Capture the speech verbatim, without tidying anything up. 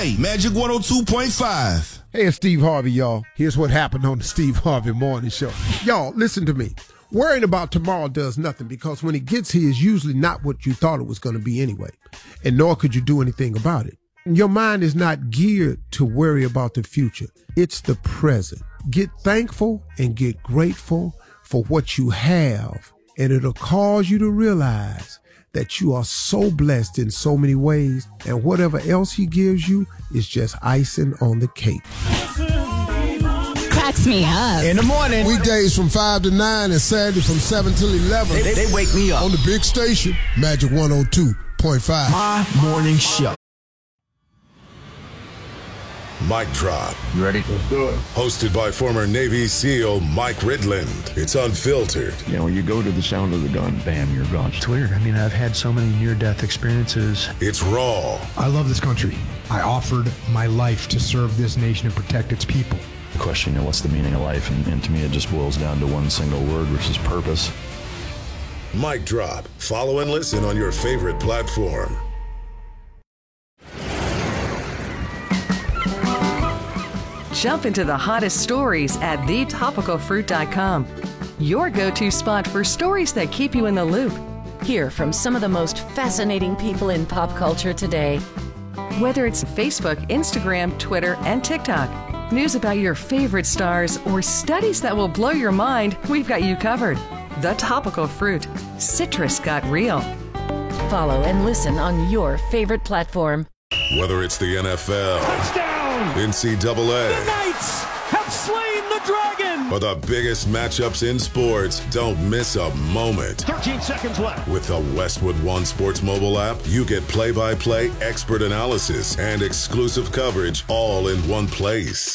Hey, Magic one oh two point five. Hey, it's Steve Harvey, y'all. Here's what happened on the Steve Harvey Morning Show. Y'all, listen to me. Worrying about tomorrow does nothing because when it gets here, it's usually not what you thought it was going to be anyway, and nor could you do anything about it. Your mind is not geared to worry about the future. It's the present. Get thankful and get grateful for what you have, and it'll cause you to realize that you are so blessed in so many ways, and whatever else he gives you is just icing on the cake. Cracks me up. In the morning. Weekdays from five to nine and Saturday from seven till eleven. They, they, they wake me up. On the big station, Magic one oh two point five. My morning show. Mic Drop. You ready? Let's do it. Hosted by former Navy SEAL Mike Ridland. It's unfiltered. You know, when you go to the sound of the gun, bam, you're gone. It's weird. I mean, I've had so many near-death experiences. It's raw. I love this country. I offered my life to serve this nation and protect its people. The question, you know, what's the meaning of life? And, and to me, it just boils down to one single word, which is purpose. Mic Drop. Follow and listen on your favorite platform. Jump into the hottest stories at the topical fruit dot com. Your go-to spot for stories that keep you in the loop. Hear from some of the most fascinating people in pop culture today. Whether it's Facebook, Instagram, Twitter, and TikTok, news about your favorite stars, or studies that will blow your mind, we've got you covered. The Topical Fruit. Citrus got real. Follow and listen on your favorite platform. Whether it's the N F L, touchdown, N C double A, the Knights have slain the dragon, or the biggest matchups in sports, don't miss a moment. thirteen seconds left. With the Westwood One Sports mobile app, you get play-by-play, expert analysis, and exclusive coverage all in one place.